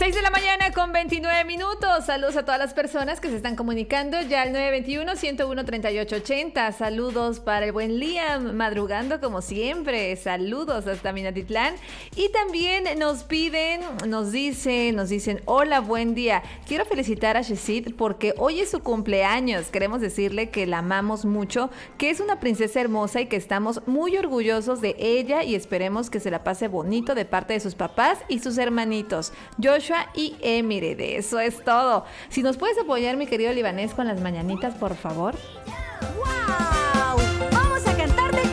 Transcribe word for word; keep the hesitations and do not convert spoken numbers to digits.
seis de la mañana con veintinueve minutos. Saludos a todas las personas que se están comunicando ya al nueve dos uno, uno uno, tres ocho ocho cero. Saludos para el buen Liam, madrugando como siempre. Saludos hasta Minatitlán. Y también nos piden, nos dicen, nos dicen, hola, buen día. Quiero felicitar a Shesid porque hoy es su cumpleaños. Queremos decirle que la amamos mucho, que es una princesa hermosa y que estamos muy orgullosos de ella y esperemos que se la pase bonito de parte de sus papás y sus hermanitos, Joshua y Emire. De eso es todo. Si nos puedes apoyar, mi querido libanés, con las mañanitas, por favor.